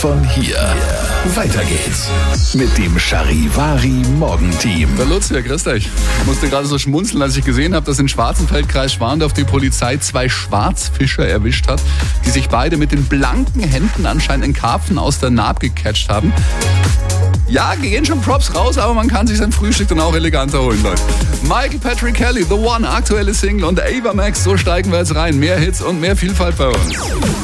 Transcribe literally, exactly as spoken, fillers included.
von hier. Weiter geht's mit dem Charivari Morgenteam. Der Lutz hier, grüß euch. Ich musste gerade so schmunzeln, als ich gesehen habe, dass in Schwarzenfeldkreis Schwandorf die Polizei zwei Schwarzfischer erwischt hat, die sich beide mit den blanken Händen anscheinend einen Karpfen aus der Naab gecatcht haben. Ja, gehen schon Props raus, aber man kann sich sein Frühstück dann auch eleganter holen, Leute. Michael Patrick Kelly, The One, aktuelle Single und Ava Max, so steigen wir jetzt rein. Mehr Hits und mehr Vielfalt bei uns.